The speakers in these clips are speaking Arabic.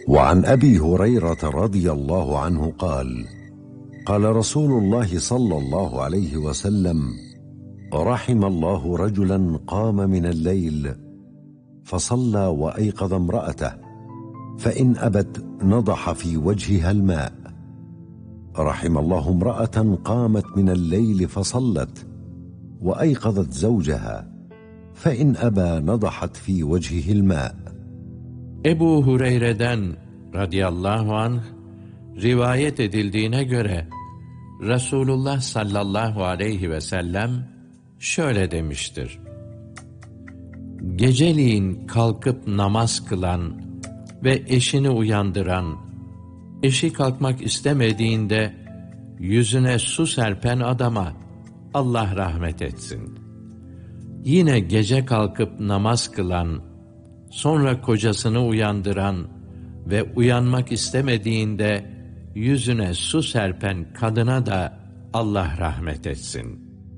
وعن أبي هريرة رضي الله عنه قال: قال رسول الله صلى الله عليه وسلم: رحم الله رجلا قام من الليل فصلى وأيقظ امرأته، فإن أبت نضح في وجهها الماء. رحم الله امرأة قامت من الليل فصلت وأيقظت زوجها، فإن أبى نضحت في وجهه الماء. Ebu Hureyre'den radıyallahu anh rivayet edildiğine göre Resulullah sallallahu aleyhi ve sellem şöyle demiştir: Geceliğin kalkıp namaz kılan ve eşini uyandıran, eşi kalkmak istemediğinde yüzüne su serpen adama Allah rahmet etsin. Yine gece kalkıp namaz kılan, sonra kocasını uyandıran ve uyanmak istemediğinde yüzüne su serpen kadına da Allah rahmet etsin.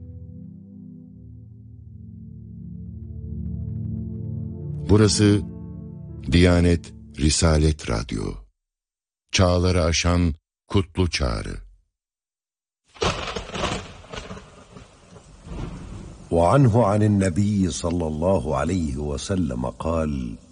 Burası Diyanet Risalet Radyo. Çağları aşan kutlu çağrı. وعنه عن النبي صلى الله عليه وسلم قال: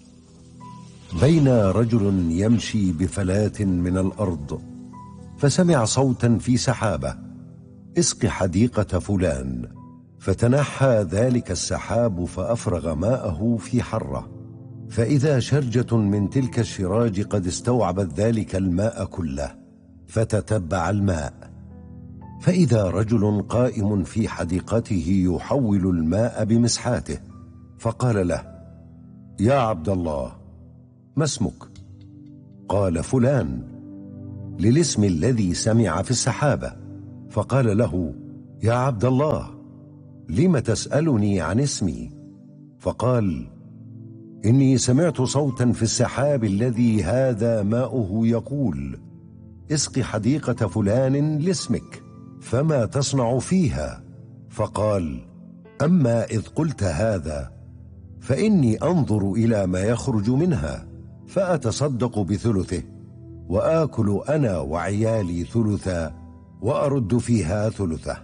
بين رجل يمشي بفلاة من الأرض فسمع صوتا في سحابة: اسق حديقة فلان. فتنحى ذلك السحاب فأفرغ ماءه في حرة، فإذا شرجة من تلك الشراج قد استوعبت ذلك الماء كله، فتتبع الماء، فإذا رجل قائم في حديقته يحول الماء بمسحاته، فقال له: يا عبد الله، ما اسمك؟ قال: فلان، للاسم الذي سمع في السحابة. فقال له: يا عبد الله، لم تسألني عن اسمي؟ فقال: إني سمعت صوتا في السحاب الذي هذا ماؤه يقول: اسق حديقة فلان لاسمك، فما تصنع فيها؟ فقال: أما إذ قلت هذا فإني أنظر إلى ما يخرج منها فأتصدق بثلثه، وآكل أنا وعيالي ثلثا، وأرد فيها ثلثه.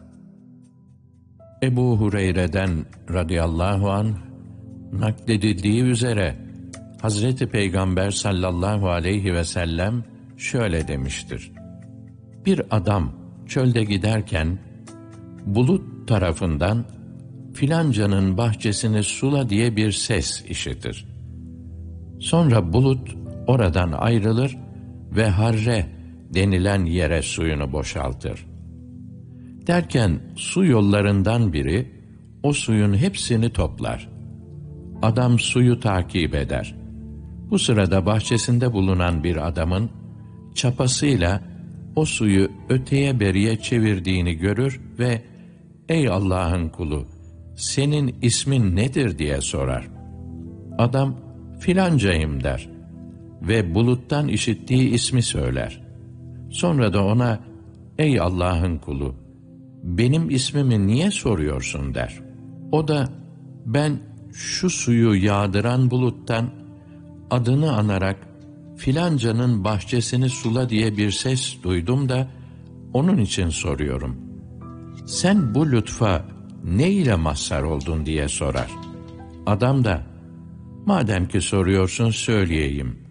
Ebu Hureyre'den radıyallahu anh nakledildiği üzere Hazreti Peygamber sallallahu aleyhi ve sellem şöyle demiştir: Bir adam çölde giderken bulut tarafından filancanın bahçesini sula diye bir ses işitir. Sonra bulut oradan ayrılır ve harre denilen yere suyunu boşaltır. Derken su yollarından biri o suyun hepsini toplar. Adam suyu takip eder. Bu sırada bahçesinde bulunan bir adamın çapasıyla o suyu öteye beriye çevirdiğini görür ve "Ey Allah'ın kulu, senin ismin nedir?" diye sorar. Adam "Filancayım" der ve buluttan işittiği ismi söyler. Sonra da ona "Ey Allah'ın kulu, benim ismimi niye soruyorsun?" der. O da "Ben şu suyu yağdıran buluttan adını anarak filancanın bahçesini sula diye bir ses duydum da onun için soruyorum. Sen bu lütfa ne ile mazhar oldun?" diye sorar. Adam da "Madem ki soruyorsun söyleyeyim.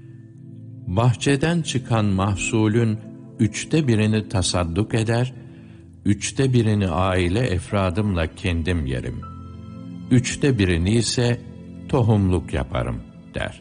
Bahçeden çıkan mahsulün 1/3'ünü tasadduk eder, 1/3'ünü aile efradımla kendim yerim. 1/3'ünü ise tohumluk yaparım" der.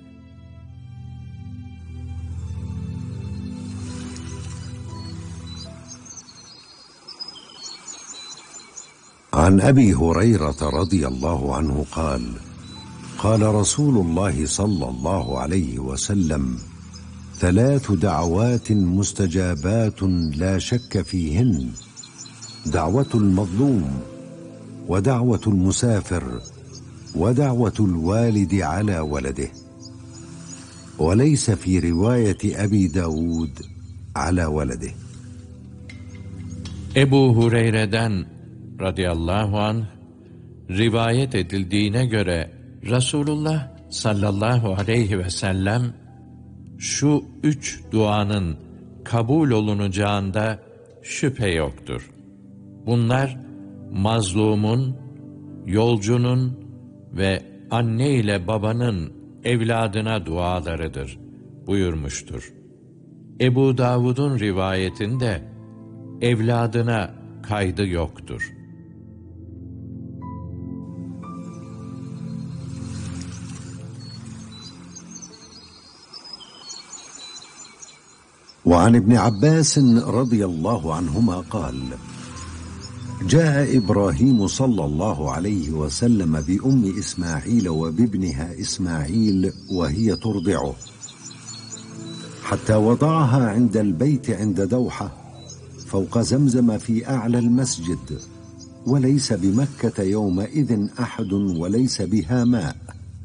عن أبي هريرة رضي الله عنه قال: قال رسول الله صلى الله عليه وسلم: 3 دعوات مستجابات لا شك فيهن: دعوة المظلوم، ودعوة المسافر، ودعوة الوالد على ولده. وليس في رواية أبي داود على ولده. Ebu Hureyre'den radıyallahu anh rivayet edildiğine göre Resulullah sallallahu aleyhi ve sellem şu 3 duanın kabul olunacağında şüphe yoktur. Bunlar mazlumun, yolcunun ve anne ile babanın evladına dualarıdır buyurmuştur. Ebu Davud'un rivayetinde evladına kaydı yoktur. وعن ابن عباس رضي الله عنهما قال: جاء إبراهيم صلى الله عليه وسلم بأم إسماعيل وبابنها إسماعيل وهي ترضعه، حتى وضعها عند البيت عند دوحة فوق زمزم في أعلى المسجد، وليس بمكة يومئذ أحد وليس بها ماء،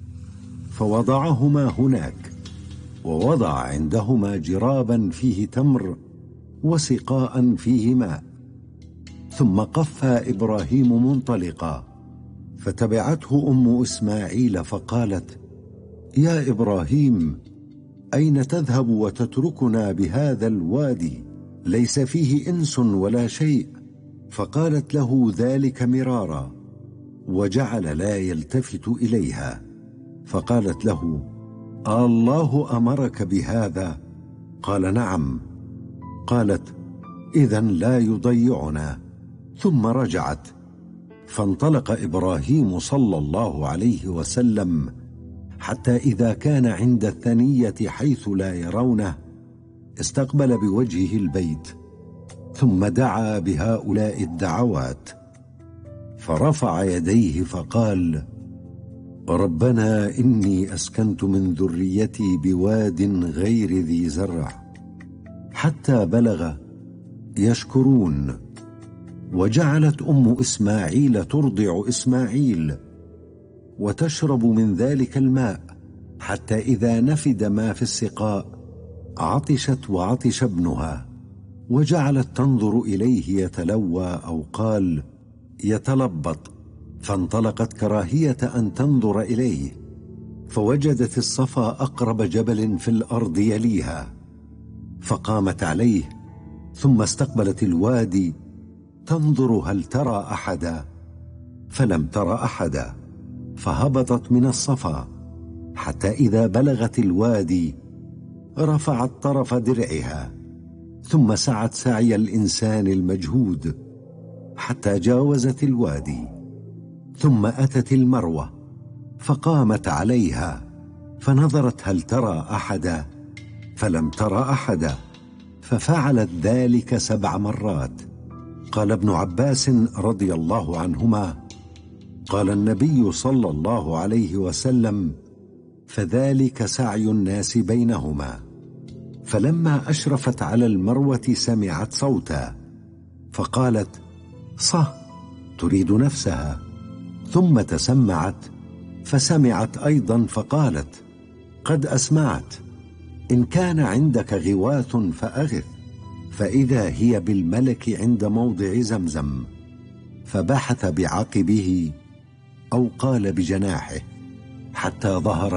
فوضعهما هناك، ووضع عندهما جرابا فيه تمر وسقاء فيه ماء، ثم قفى إبراهيم منطلقا، فتبعته أم إسماعيل فقالت: يا إبراهيم، أين تذهب وتتركنا بهذا الوادي ليس فيه إنس ولا شيء؟ فقالت له ذلك مرارا، وجعل لا يلتفت إليها، فقالت له: الله أمرك بهذا؟ قال: نعم. قالت: إذن لا يضيعنا. ثم رجعت، فانطلق إبراهيم صلى الله عليه وسلم حتى إذا كان عند الثنية حيث لا يرونه استقبل بوجهه البيت، ثم دعا بهؤلاء الدعوات، فرفع يديه فقال: ربنا إني أسكنت من ذريتي بواد غير ذي زرع، حتى بلغ يشكرون. وجعلت أم إسماعيل ترضع إسماعيل وتشرب من ذلك الماء، حتى إذا نفد ما في السقاء عطشت وعطش ابنها، وجعلت تنظر إليه يتلوى أو قال يتلبط، فانطلقت كراهية أن تنظر إليه، فوجدت الصفا أقرب جبل في الأرض يليها، فقامت عليه، ثم استقبلت الوادي تنظر هل ترى أحدا، فلم تر أحدا، فهبطت من الصفا، حتى إذا بلغت الوادي رفعت طرف درعها، ثم سعت سعي الإنسان المجهود حتى جاوزت الوادي، ثم أتت المروة فقامت عليها، فنظرت هل ترى أحدا، فلم تر أحدا، ففعلت ذلك 7 مرات. قال ابن عباس رضي الله عنهما: قال النبي صلى الله عليه وسلم: فذلك سعي الناس بينهما. فلما أشرفت على المروة سمعت صوتا، فقالت: صه، تريد نفسها، ثم تسمعت فسمعت أيضا، فقالت: قد أسمعت، إن كان عندك غواث فأغث. فإذا هي بالملك عند موضع زمزم، فبحث بعقبه أو قال بجناحه حتى ظهر